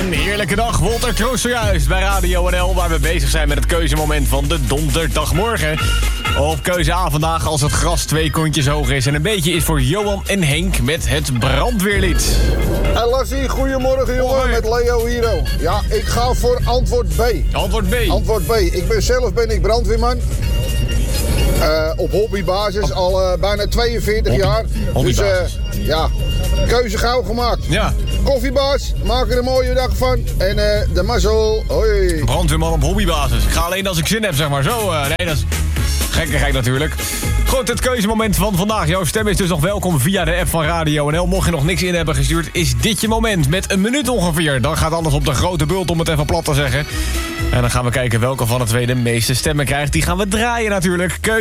Een heerlijke dag, Walter Kroos zojuist bij Radio NL... waar we bezig zijn met het keuzemoment van de donderdagmorgen. Op keuze A vandaag als het gras 2 kontjes hoog is... en een beetje is voor Johan en Henk met het brandweerlied. Hey Lassie, goedemorgen jongen, met Leo Hiro. Ja, ik ga voor antwoord B. Antwoord B. Antwoord B. Ben ik brandweerman. Op hobbybasis al bijna 42 jaar. Hobbybasis. Dus ja, keuze gauw gemaakt. Ja. Koffiebaas, maak er een mooie dag van. En de mazzel, hoi. Brandweerman op hobbybasis. Ik ga alleen als ik zin heb, zeg maar. Zo, nee, dat is gekkigheid natuurlijk. Goed, het keuzemoment van vandaag. Jouw stem is dus nog welkom via de app van Radio NL. Mocht je nog niks in hebben gestuurd, is dit je moment. Met een minuut ongeveer. Dan gaat alles op de grote bult, om het even plat te zeggen. En dan gaan we kijken welke van de twee de meeste stemmen krijgt. Die gaan we draaien natuurlijk.